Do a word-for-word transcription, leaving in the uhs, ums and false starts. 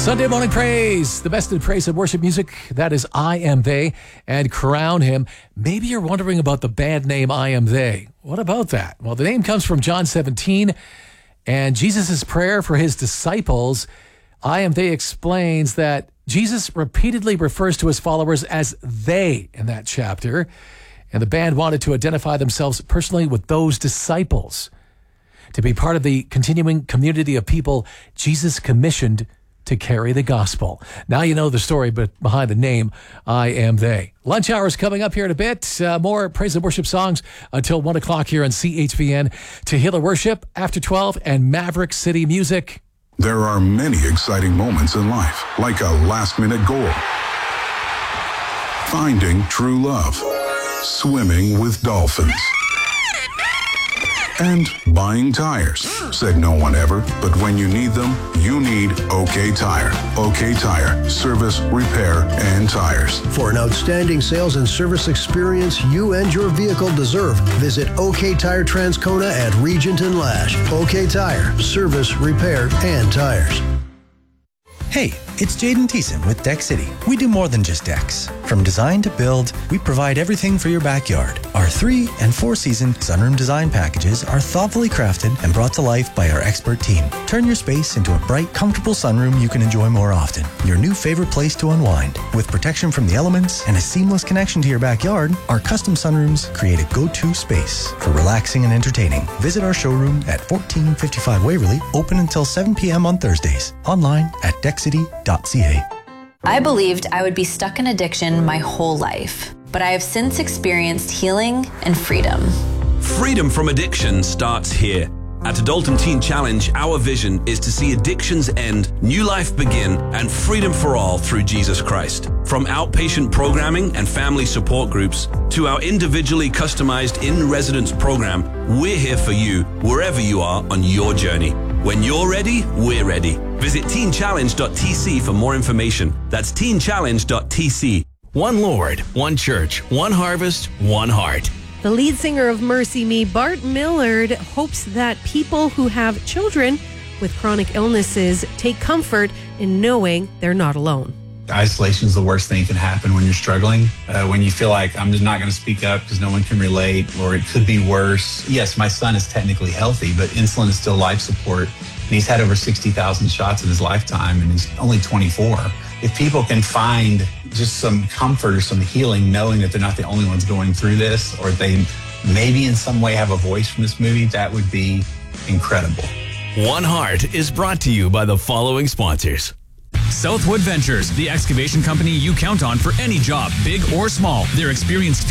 Sunday morning praise, the best in praise and worship music. That is I Am They and Crown Him. Maybe you're wondering about the band name I Am They. What about that? Well, the name comes from John seventeen and Jesus' prayer for his disciples. I Am They explains that Jesus repeatedly refers to his followers as they in that chapter, and the band wanted to identify themselves personally with those disciples. To be part of the continuing community of people Jesus commissioned to carry the gospel. Now you know the story, but behind the name, I Am They. Lunch hour is coming up here in a bit. Uh, more praise and worship songs until one o'clock here on C H V N. Tehillah Worship after twelve and Maverick City Music. There are many exciting moments in life, like a last-minute goal, finding true love, swimming with dolphins, and buying tires. Said no one ever, but when you need them, you need OK Tire. OK Tire, service, repair, and tires. For an outstanding sales and service experience you and your vehicle deserve, visit OK Tire Transcona at Regent and Lash. OK Tire, service, repair, and tires. Hey, it's Jaden Thiessen with Deck City. We do more than just decks. From design to build, we provide everything for your backyard. Our three and four season sunroom design packages are thoughtfully crafted and brought to life by our expert team. Turn your space into a bright, comfortable sunroom you can enjoy more often. Your new favorite place to unwind. With protection from the elements and a seamless connection to your backyard, our custom sunrooms create a go-to space for relaxing and entertaining. Visit our showroom at fourteen fifty-five Waverly, open until seven p.m. on Thursdays. Online at deck city dot c a. I believed I would be stuck in addiction my whole life, but I have since experienced healing and freedom. Freedom from addiction starts here. At Adultum Teen Challenge, our vision is to see addictions end, new life begin, and freedom for all through Jesus Christ. From outpatient programming and family support groups to our individually customized in-residence program, we're here for you wherever you are on your journey. When you're ready, we're ready. Visit teen challenge dot t c for more information. That's teen challenge dot t c. One Lord, one church, one harvest, one heart. The lead singer of Mercy Me, Bart Millard, hopes that people who have children with chronic illnesses take comfort in knowing they're not alone. Isolation is the worst thing that can happen when you're struggling. Uh, when you feel like I'm just not going to speak up because no one can relate, or it could be worse. Yes, my son is technically healthy, but insulin is still life support. And he's had over sixty thousand shots in his lifetime, and he's only twenty-four. If people can find just some comfort or some healing knowing that they're not the only ones going through this, or they maybe in some way have a voice from this movie, that would be incredible. One Heart is brought to you by the following sponsors. Southwood Ventures, the excavation company you count on for any job, big or small. Their experienced